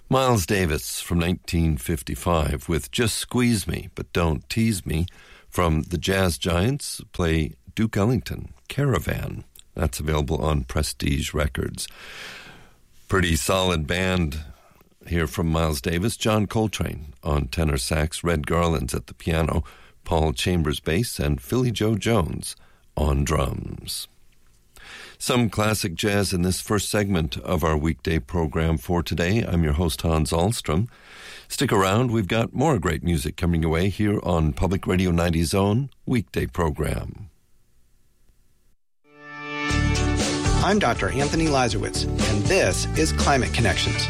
Miles Davis from 1955 with Just Squeeze Me, But Don't Tease Me. From the Jazz Giants, play Duke Ellington, Caravan. That's available on Prestige Records. Pretty solid band here from Miles Davis. John Coltrane on tenor sax, Red Garland's at the piano, Paul Chambers bass, and Philly Joe Jones on drums. Some classic jazz in this first segment of our weekday program for today. I'm your host, Hans Ahlstrom. Stick around. We've got more great music coming your way here on Public Radio 90's own weekday program. I'm Dr. Anthony Lazarowitz, and this is Climate Connections.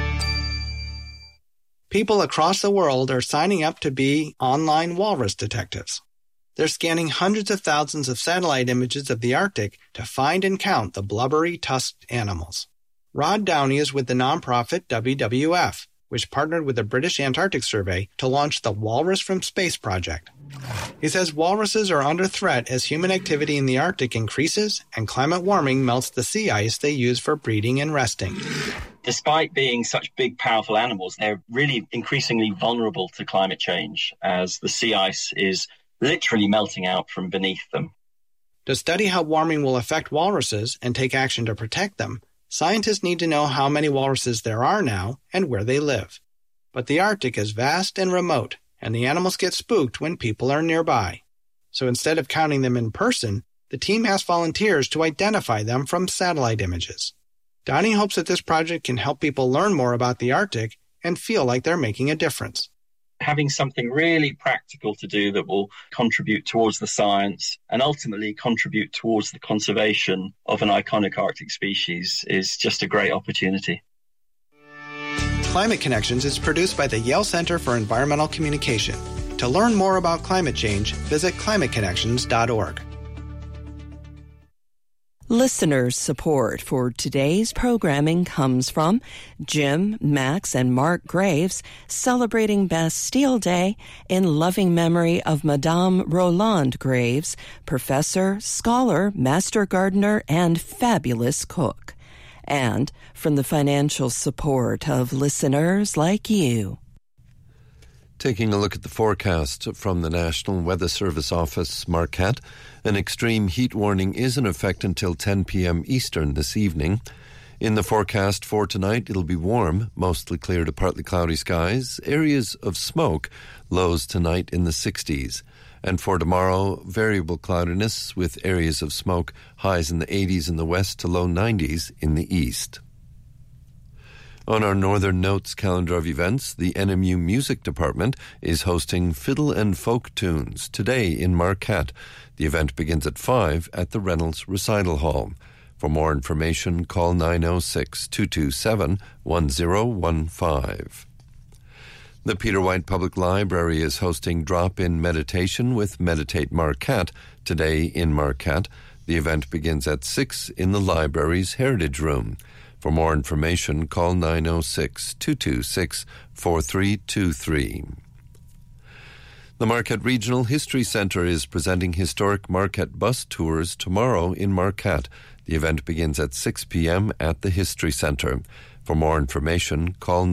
People across the world are signing up to be online walrus detectives. They're scanning hundreds of thousands of satellite images of the Arctic to find and count the blubbery, tusked animals. Rod Downey is with the nonprofit WWF, which partnered with the British Antarctic Survey to launch the Walrus from Space project. He says walruses are under threat as human activity in the Arctic increases and climate warming melts the sea ice they use for breeding and resting. Despite being such big, powerful animals, they're really increasingly vulnerable to climate change as the sea ice is literally melting out from beneath them. To study how warming will affect walruses and take action to protect them, scientists need to know how many walruses there are now and where they live. But the Arctic is vast and remote, and the animals get spooked when people are nearby. So instead of counting them in person, the team asked volunteers to identify them from satellite images. Downey hopes that this project can help people learn more about the Arctic and feel like they're making a difference. Having something really practical to do that will contribute towards the science and ultimately contribute towards the conservation of an iconic Arctic species is just a great opportunity. Climate Connections is produced by the Yale Center for Environmental Communication. To learn more about climate change, visit climateconnections.org. Listeners' support for today's programming comes from Jim, Max, and Mark Graves celebrating Bastille Day in loving memory of Madame Roland Graves, professor, scholar, master gardener, and fabulous cook. And from the financial support of listeners like you. Taking a look at the forecast from the National Weather Service Office, Marquette, an extreme heat warning is in effect until 10 p.m. Eastern this evening. In the forecast for tonight, it'll be warm, mostly clear to partly cloudy skies, areas of smoke, lows tonight in the 60s. And for tomorrow, variable cloudiness with areas of smoke, highs in the 80s in the west to low 90s in the east. On our Northern Notes calendar of events, the NMU Music Department is hosting Fiddle and Folk Tunes today in Marquette. The event begins at 5 at the Reynolds Recital Hall. For more information, call 906-227-1015. The Peter White Public Library is hosting Drop-In Meditation with Meditate Marquette today in Marquette. The event begins at 6 in the library's Heritage Room. For more information, call 906-226-4323. The Marquette Regional History Center is presenting historic Marquette bus tours tomorrow in Marquette. The event begins at 6 p.m. at the History Center. For more information, call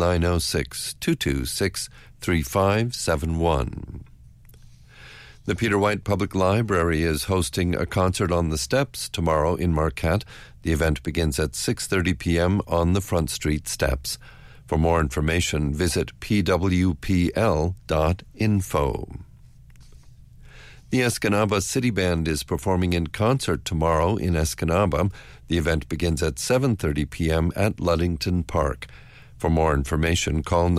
906-226-3571. The Peter White Public Library is hosting a concert on the steps tomorrow in Marquette. The event begins at 6:30 p.m. on the Front Street steps. For more information, visit pwpl.info. The Escanaba City Band is performing in concert tomorrow in Escanaba. The event begins at 7:30 p.m. at Ludington Park. For more information, call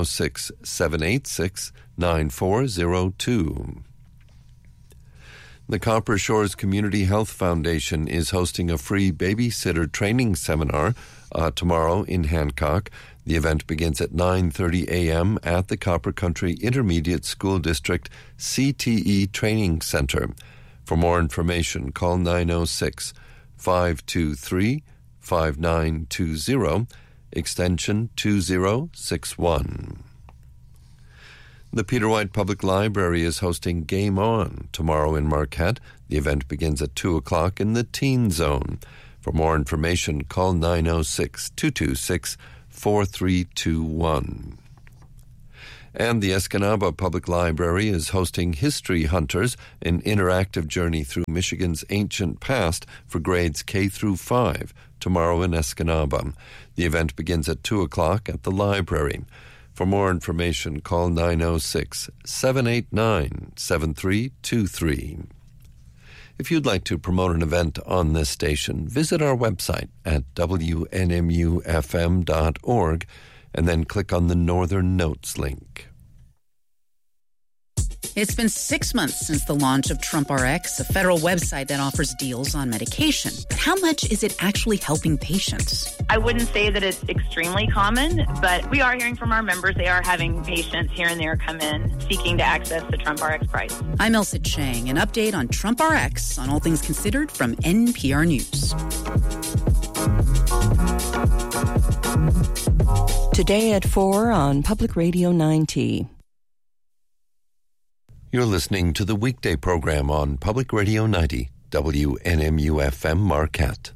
906-786-9402. The Copper Shores Community Health Foundation is hosting a free babysitter training seminar tomorrow in Hancock. The event begins at 9:30 a.m. at the Copper Country Intermediate School District CTE Training Center. For more information, call 906-523-5920, extension 2061. The Peter White Public Library is hosting Game On tomorrow in Marquette. The event begins at 2 o'clock in the Teen Zone. For more information, call 906-226-5920. 4321. And the Escanaba Public Library is hosting History Hunters, an interactive journey through Michigan's ancient past for grades K through 5, tomorrow in Escanaba. The event begins at 2 o'clock at the library. For more information, call 906-789-7323. If you'd like to promote an event on this station, visit our website at WNMUFM.org and then click on the Northern Notes link. It's been 6 months since the launch of TrumpRx, a federal website that offers deals on medication. But how much is it actually helping patients? I wouldn't say that it's extremely common, but we are hearing from our members. They are having patients here and there come in seeking to access the TrumpRx price. I'm Elsa Chang. An update on TrumpRx on All Things Considered from NPR News. Today at 4 on Public Radio 90. You're listening to the weekday program on Public Radio 90, WNMU-FM Marquette.